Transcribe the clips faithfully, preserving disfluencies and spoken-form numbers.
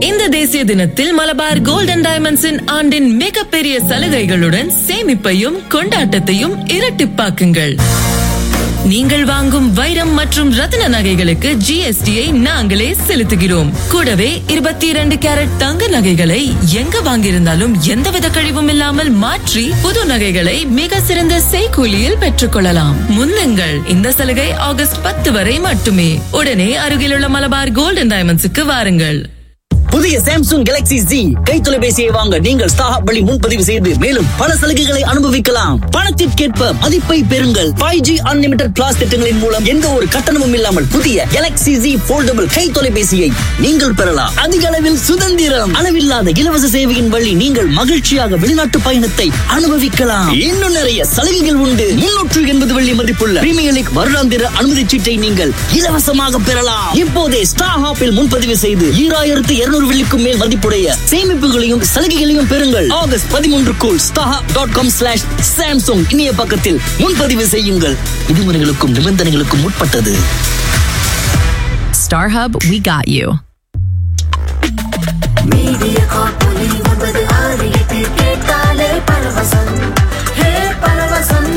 இந்த தேசிய தினத்தில் மலபார் கோல்டன் டைமண்ட்ஸின் ஆண்டின் மிகப்பெரிய சலுகைகளுடன் சேமிப்பையும் கொண்டாட்டத்தையும் இரட்டிப்பாக்குங்கள். நீங்கள் வாங்கும் வைரம் மற்றும் ரத்தின நகைகளுக்கு ஜிஎஸ்டியை நாங்களே செலுத்துகிறோம். கூடவே இருபத்தி இரண்டு கேரட் தங்க நகைகளை எங்க வாங்கியிருந்தாலும் எந்தவித கழிவும் இல்லாமல் மாற்றி புது நகைகளை மிக சிறந்த செய்கூலியில் பெற்றுக் கொள்ளலாம். முன்னுங்கள், இந்த சலுகை ஆகஸ்ட் பத்து வரை மட்டுமே. உடனே அருகிலுள்ள மலபார் கோல்டன் டைமண்ட்ஸுக்கு வாருங்கள். புதிய சாம்சங் கேலக்ஸி Z கை தொலைபேசியை வாங்க நீங்கள் ஸ்டாஹப் வழி முன்பதிவு செய்து மேலும் பல சலுகைகளை அனுபவிக்கலாம். பணத்திற்கேற்ப மதிப்பை பெறுங்கள். ஃபைவ் ஜி அன்லிமிடெட் பிளாஸ் திட்டங்களின் மூலம் எந்த ஒரு கட்டணமும் இல்லாமல் புதிய கேலக்ஸி Z போல்டபிள் கை தொலைபேசியை நீங்கள் பெறலாம். அதிக அளவில் சுதந்திரம், அளவில்லாத இலவச சேவையின் வழி நீங்கள் மகிழ்ச்சியாக வெளிநாட்டு பயணத்தை அனுபவிக்கலாம். இன்னும் நிறைய சலுகைகள் உண்டு. முன்னூற்று எண்பது வெள்ளி மதிப்புள்ள பிரீமியர் லீக் வருடாந்திர அனுமதி சீட்டை நீங்கள் இலவசமாக பெறலாம். இப்போதே ஸ்டாஹாப்பில் முன்பதிவு செய்து ஈராயிரத்து இருநூறு வெள்ளிக்கும் மேல் மதிப்புடைய சேமிப்புகளையும் சலுகைகளையும் பெறுங்கள். August பதிமூன்றுக்குள் ஸ்டாஹப் dot com slash Samsung இணைய பக்கத்தில் முன்பதிவு செய்யுங்கள். விதிமுறைகளுக்கும் நிபந்தனைகளுக்கும் உட்பட்டது. StarHub, we got you. Media காப்பொலி ஒன்பது ஆறு எட்டு கேட்டாலே பரவசம். ஹே பரவசம்.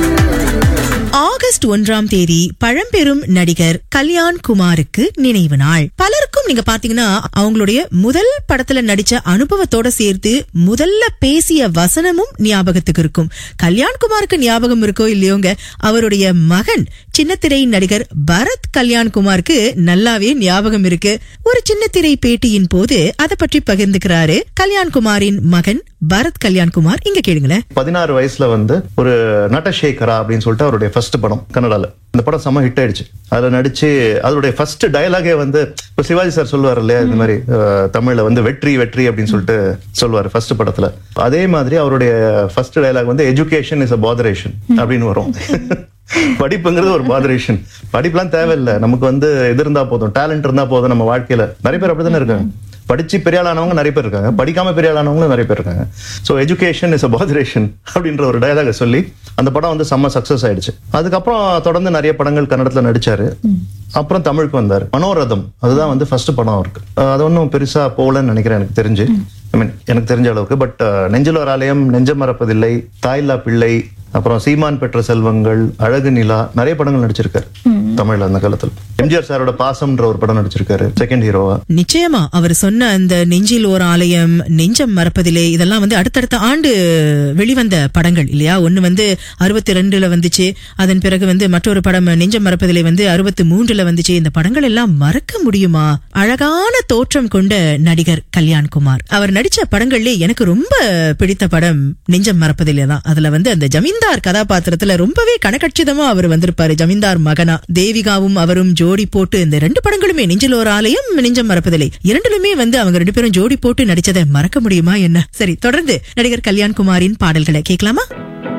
ஆகஸ்ட் ஒன்றாம் தேதி பழம்பெரும் நடிகர் கல்யாண் குமாருக்கு நினைவு நாள். பலருக்கும் நீங்க பாத்தீங்கன்னா அவங்களுடைய முதல் படத்துல நடிச்ச அனுபவத்தோட சேர்த்து முதல்ல பேசிய வசனமும் ஞாபகத்துக்கு இருக்கும். கல்யாண் குமாருக்கு ஞாபகம் இருக்கோ இல்லையோங்க, அவருடைய மகன் சின்னத்திரை நடிகர் பரத் கல்யாண் குமாருக்கு நல்லாவே ஞாபகம் இருக்கு. ஒரு சின்னத்திரை பேட்டியின் போது அதை பற்றி பகிர்ந்துக்கிறாரு கல்யாண் குமாரின் மகன் பரத் கல்யாண் குமார். இங்க கேளுங்களேன். பதினாறு வயசுல வந்து ஒரு நட்டசேகரா அப்படின்னு சொல்லிட்டு அவருடைய ஃபர்ஸ்ட் படம் கன்னடால. இந்த படம் செம்ம ஹிட் ஆயிடுச்சு. அதுல நடிச்சு அதோடைய ஃபர்ஸ்ட் டயலாகே வந்து சிவாஜி சார் சொல்லுவார் இல்லையா, இந்த மாதிரி தமிழ்ல வந்து வெற்றி வெற்றி அப்படின்னு சொல்லிட்டு சொல்லுவாரு ஃபர்ஸ்ட் படத்துல. அதே மாதிரி அவருடைய ஃபர்ஸ்ட் டயலாக் வந்து எஜுகேஷன் இஸ் அ பாதரேஷன் அப்படின்னு வரும். படிப்புங்கிறது ஒரு பாதரேஷன். படிப்புலாம் தேவையில்லை, நமக்கு வந்து இது இருந்தா போதும், டேலண்ட் இருந்தா போதும் நம்ம வாழ்க்கையில. நிறைய பேர் அப்படித்தானே இருக்காங்க. படிச்சு பெரிய ஆளானவங்க நிறைய பேர் இருக்காங்க, படிக்காம பெரிய ஆளானவங்களும் நிறைய பேர் இருக்காங்க. So education is a botheration அப்படின்ற ஒரு டயலாக சொல்லி அந்த படம் வந்து செம்ம சக்சஸ் ஆயிடுச்சு. அதுக்கப்புறம் தொடர்ந்து நிறைய படங்கள் கன்னடத்துல நடிச்சாரு. அப்புறம் தமிழுக்கு வந்தாரு. மனோரதம் அதுதான் வந்து ஃபர்ஸ்ட் படம் இருக்கு. அது ஒன்றும் பெருசா போகலன்னு நினைக்கிறேன் எனக்கு தெரிஞ்சு. ஐ மீன் எனக்கு தெரிஞ்ச அளவுக்கு. பட் நெஞ்சிலோர் ஆலயம், நெஞ்சம் மறப்பதில்லை, தாயில்லா பிள்ளை, அப்புறம் சீமான் பெற்ற செல்வங்கள், அழகு நிலா, நிறைய படங்கள் நடிச்சிருக்காரு தமிழ்ல அந்த காலத்துல. எம்ஜிஆர் சாரோட பாசம்ன்ற ஒரு படம் நடிச்சிருக்காரு செகண்ட் ஹீரோவா. நிச்சயமா அவர் சொன்ன அந்த நெஞ்சில் ஓர் ஆலயம், நெஞ்சம் மறப்பதிலே இதெல்லாம் வந்து அடுத்தடுத்த ஆண்டு வெளிவந்த படங்கள் இல்லையா. ஒண்ணு வந்து அறுபத்தி ரெண்டுல வந்துச்சு. அதன் பிறகு வந்து மற்றொரு படம் நெஞ்சம் மறப்பதிலே வந்து அறுபத்தி மூன்றுல வந்துச்சு. இந்த படங்கள் எல்லாம் மறக்க முடியுமா? அழகான தோற்றம் கொண்ட நடிகர் கல்யாண் குமார். அவர் நடிச்ச படங்கள்ல எனக்கு ரொம்ப பிடித்த படம் நெஞ்சம் மறப்பதிலே தான். அதுல வந்து அந்த ஜமீன்தார் கதாபாத்திரத்துல ரொம்பவே கனகட்சிதமா அவர் வந்திருப்பாரு. ஜமீன்தார் மகனா தேவிகாவும் அவரும் ஜோடி போட்டு இந்த ரெண்டு படங்களுமே நெஞ்சில் ஓர் ஆலயம், நெஞ்சம் மறப்பதில்லை இரண்டுலுமே வந்து அவங்க ரெண்டு பேரும் ஜோடி போட்டு நடிச்சதை மறக்க முடியுமா என்ன? சரி, தொடர்ந்து நடிகர் கல்யாண் குமாரின் பாடல்களை கேட்கலாமா?